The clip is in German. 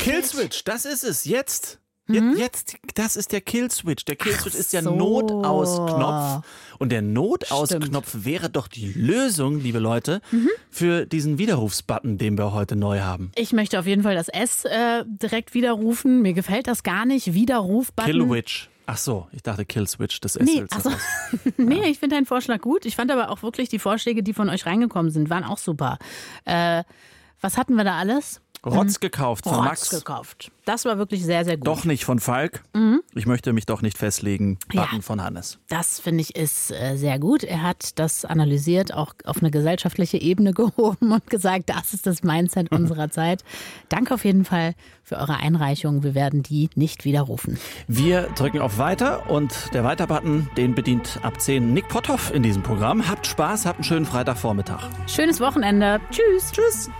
Killswitch, das ist es. Jetzt, das ist der Killswitch. Der Killswitch ist der Notausknopf. Und der Notausknopf wäre doch die Lösung, liebe Leute, für diesen Widerrufsbutton, den wir heute neu haben. Ich möchte auf jeden Fall das S direkt widerrufen. Mir gefällt das gar nicht. Widerrufbutton. Killwitch. Ach so, ich dachte Killswitch, das S. Nee, ich finde deinen Vorschlag gut. Ich fand aber auch wirklich die Vorschläge, die von euch reingekommen sind, waren auch super. Was hatten wir da alles? Rotz gekauft von Max. Gekauft. Das war wirklich sehr, sehr gut. Doch nicht von Falk. Ich möchte mich doch nicht festlegen. Button von Hannes. Das finde ich ist sehr gut. Er hat das analysiert, auch auf eine gesellschaftliche Ebene gehoben und gesagt, das ist das Mindset unserer Zeit. Danke auf jeden Fall für eure Einreichung. Wir werden die nicht widerrufen. Wir drücken auf Weiter und der Weiter-Button, den bedient ab 10 Nick Potthoff in diesem Programm. Habt Spaß, habt einen schönen Freitagvormittag. Schönes Wochenende. Tschüss. Tschüss.